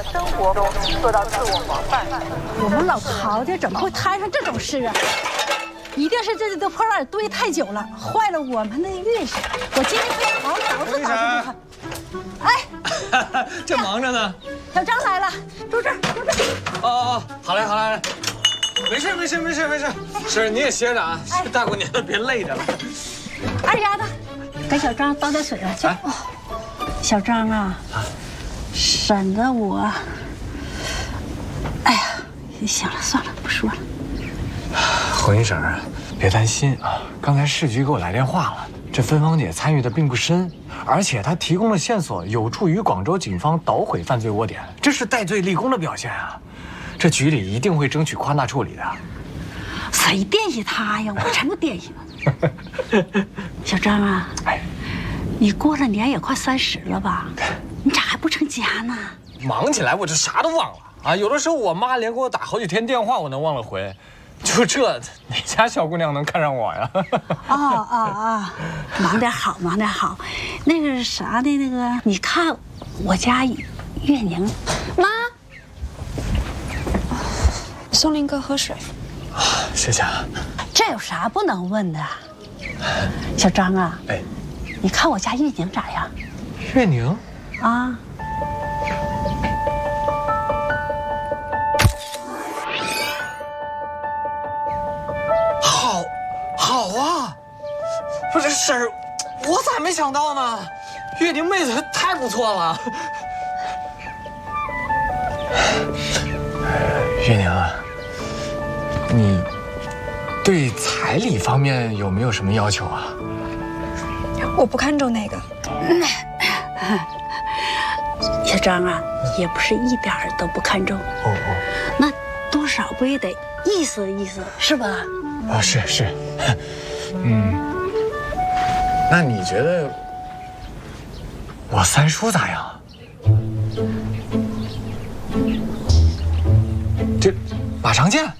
生活中做到自我防范。 我们老陶家怎么会摊上这种事啊？一定是这破烂堆太久了，坏了我们的运势。我今天非要好好捯饬捯饬他。哎， 正忙着呢。 小张来了，住这儿，住这儿。 哦，好嘞，好嘞。没事，是你也歇着啊，大过年的别累着了。 二丫子，给小张倒点水来去。哦，小张啊，省得我。哎呀，行了，算了，不说了。 红衣婶儿，别担心啊，刚才市局给我来电话了，这芬芳姐参与的并不深，而且她提供的线索有助于广州警方捣毁犯罪窝点，这是戴罪立功的表现啊！这局里一定会争取宽大处理的。 谁惦记他呀？我才不惦记呢。小张啊，哎，你过了年也快30了吧？你咋还不成家呢？ 忙起来我就啥都忘了啊！有的时候我妈连给我打好几天电话，我能忘了回。就这，哪家小姑娘能看上我呀？ 忙点好，忙点好。那个啥的，那个你看我家月宁， 妈，送林哥喝水。 谢谢啊。 这有啥不能问的？小张啊， 哎， 你看我家月宁咋样？ 月宁啊。 好啊，不是婶儿，我咋没想到呢？月宁妹子太不错了。月宁啊，你对彩礼方面有没有什么要求啊？ 我不看重那个。 小张啊，也不是一点儿都不看重。那多少不也得意思意思，是吧？ 啊，是，那你觉得我三叔咋样？这马长剑。